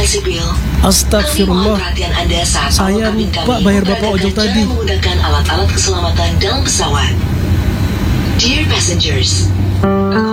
penerbangan sipil. Astagfirullah, saya lupa bayar bapak ojol tadi. Menggunakan alat-alat keselamatan dalam pesawat. Dear passengers,